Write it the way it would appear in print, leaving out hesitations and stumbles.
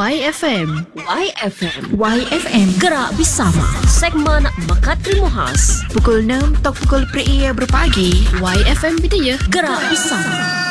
YFM. YFM. YFM. Gerak bersama. Segmen Bakat Krimuhas. Pukul 6 atau pukul 3 berpagi. YFM Bidaya. Gerak bersama.